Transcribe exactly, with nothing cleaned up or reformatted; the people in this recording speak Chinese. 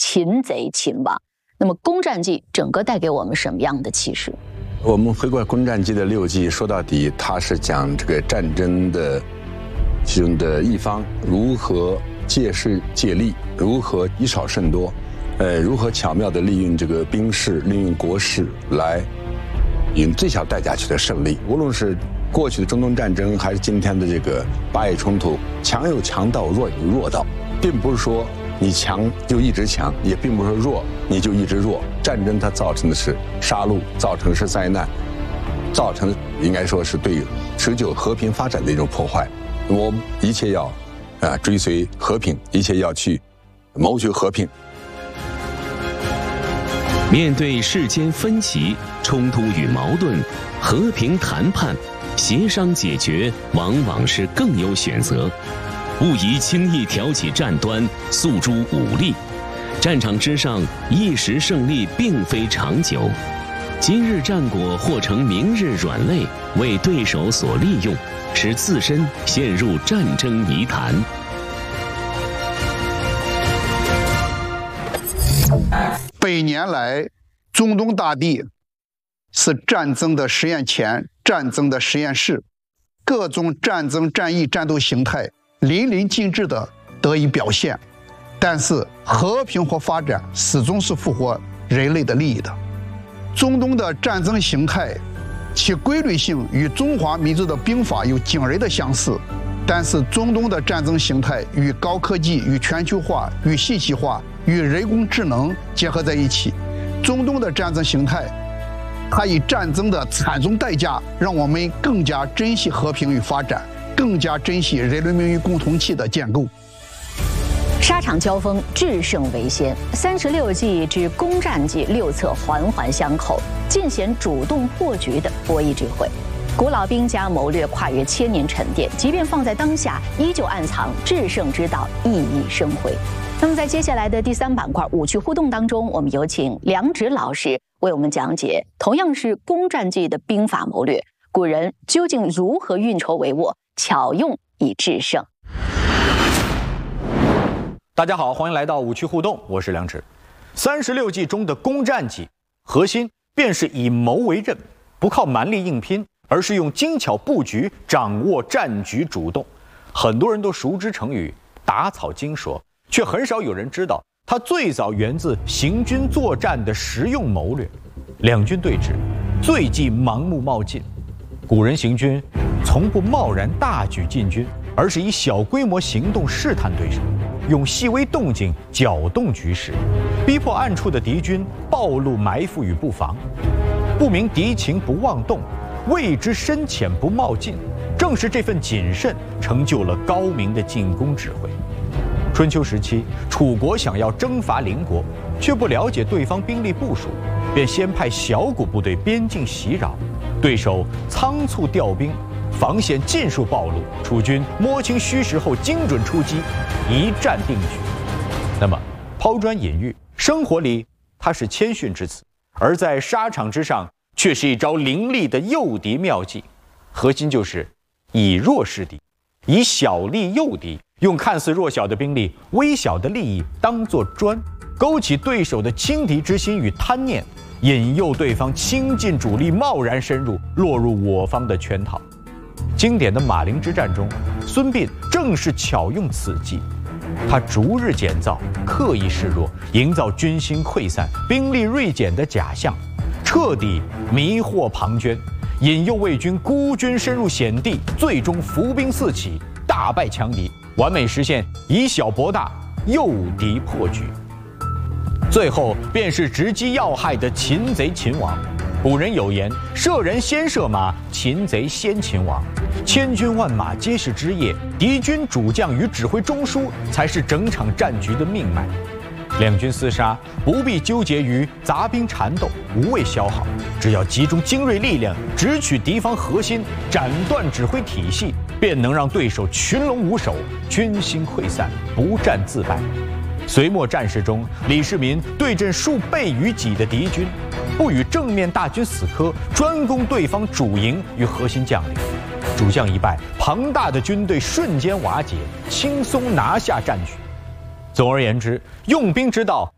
擒贼擒王。那么《攻战记》整个带给我们什么样的启示？ 我们回顾《攻战记》的六记，说到底，它是讲这个战争的其中的一方如何借势借力，如何以少胜多，呃，如何巧妙地利用这个兵势、利用国势来以最小代价取得胜利。无论是过去的中东战争，还是今天的这个巴以冲突，强有强道，弱有弱道，并不是说你强就一直强，也并不是说弱你就一直弱。战争它造成的是杀戮，造成的是灾难，造成的应该说是对持久和平发展的一种破坏。我们一切要啊追随和平，一切要去谋求和平。 面对世间分歧、冲突与矛盾，和平谈判、协商解决往往是更有选择。不宜轻易挑起战端，诉诸武力。战场之上，一时胜利并非长久。今日战果或成明日软肋，为对手所利用，使自身陷入战争泥潭。 百年来，中东大地是战争的实验田、战争的实验室，各种战争、战役、战斗形态淋漓尽致地得以表现。但是和平和发展始终是符合人类的利益的。中东的战争形态，其规律性与中华民族的兵法有惊人的相似，但是中东的战争形态与高科技、与全球化、与信息化、与人工智能结合在一起。中东的战争形态，它以战争的惨重代价，让我们更加珍惜和平与发展，更加珍惜人类命运共同体的建构。 沙场交锋，制胜为先。三十六计之攻战计六策环环相扣，尽显主动破局的博弈智慧。古老兵家谋略跨越千年沉淀，即便放在当下，依旧暗藏制胜之道，熠熠生辉。那么在接下来的第三板块武趣互动当中，我们有请梁植老师为我们讲解同样是攻战计的兵法谋略，古人究竟如何运筹帷幄，巧用以制胜。 大家好，欢迎来到武趣互动，我是梁植。三十六计中的攻战计，核心便是以谋为刃，不靠蛮力硬拼，而是用精巧布局掌握战局主动。很多人都熟知成语打草惊蛇，却很少有人知道它最早源自行军作战的实用谋略。两军对峙，最忌盲目冒进。古人行军从不贸然大举进军，而是以小规模行动试探对手，用细微动静搅动局势，逼迫暗处的敌军暴露埋伏与布防。不明敌情不妄动，未知深浅不冒进，正是这份谨慎成就了高明的进攻指挥。春秋时期，楚国想要征伐邻国，却不了解对方兵力部署，便先派小股部队边境袭扰，对手仓促调兵，防线尽数暴露，楚军摸清虚实后精准出击，一战定局。那么抛砖引玉，生活里它是谦逊之词，而在沙场之上却是一招凌厉的诱敌妙计。核心就是以弱示敌，以小利诱敌，用看似弱小的兵力、微小的利益当作砖，勾起对手的轻敌之心与贪念，引诱对方倾尽主力，贸然深入，落入我方的圈套。经典的马陵之战中，孙膑正是巧用此计。他逐日减造，刻意示弱，营造军心溃散、兵力锐减的假象，彻底迷惑庞涓，引诱魏军孤军深入险地，最终伏兵四起，大败强敌，完美实现以小博大，诱敌破局。最后便是直击要害的擒贼擒王。古人有言：射人先射马，擒贼先擒王。千军万马皆是枝叶，敌军主将与指挥中枢才是整场战局的命脉。两军厮杀，不必纠结于杂兵缠斗，无谓消耗，只要集中精锐力量，直取敌方核心，斩断指挥体系，便能让对手群龙无首，军心溃散，不战自败。隋末战事中，李世民对阵数倍于己的敌军，不与正面大军死磕，专攻对方主营与核心将领。主将一败，庞大的军队瞬间瓦解，轻松拿下战局。总而言之，用兵之道